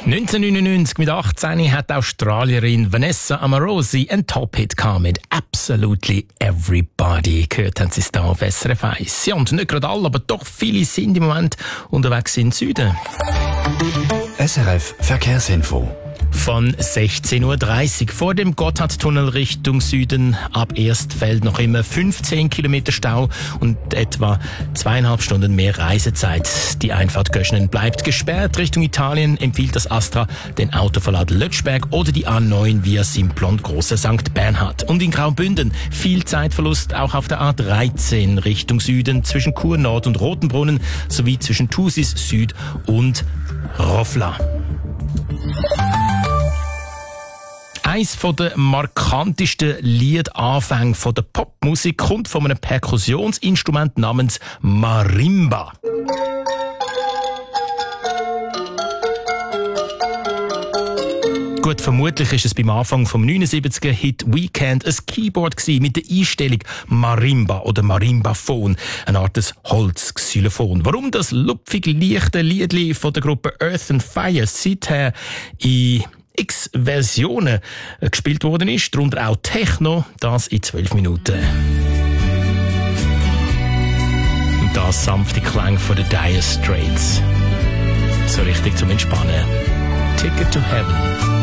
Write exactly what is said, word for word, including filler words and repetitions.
neunzehnhundertneunundneunzig mit achtzehn hat die Australierin Vanessa Amorosi einen Top-Hit gehabt mit «Absolutely Everybody». Gehört haben sie es da auf S R F eins. Ja, und nicht gerade alle, aber doch viele sind im Moment unterwegs in den Süden. S R F Verkehrsinfo. Von sechzehn Uhr dreißig vor dem Gotthardtunnel Richtung Süden ab Erstfeld noch immer fünfzehn Kilometer Stau und etwa zweieinhalb Stunden mehr Reisezeit. Die Einfahrt Göschenen bleibt gesperrt. Richtung Italien empfiehlt das Astra den Autoverlad Lötschberg oder die A neun via Simplon Große Sankt Bernhard. Und in Graubünden viel Zeitverlust auch auf der A dreizehn Richtung Süden zwischen Chur Nord und Rotenbrunnen sowie zwischen Thusis Süd und Roffla. Eins von den markantesten Liedanfängen von der Popmusik kommt von einem Perkussionsinstrument namens Marimba. Gut, vermutlich ist es beim Anfang vom neunundsiebziger Hit Weekend ein Keyboard gewesen mit der Einstellung Marimba oder Marimbaphon, eine Art des Holzxylophon. Warum das lupfig leichte Liedli von der Gruppe Earth and Fire seither in x Versionen gespielt worden ist, darunter auch Techno, das in zwölf Minuten. Und das sanfte Klang von den Dire Straits. So richtig zum Entspannen. Ticket to Heaven.